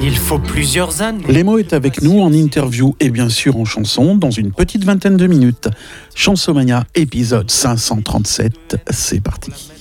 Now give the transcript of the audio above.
Il faut plusieurs années. Lémo est avec nous en interview et bien sûr en chanson dans une petite vingtaine de minutes. Chansomania épisode 537, c'est parti.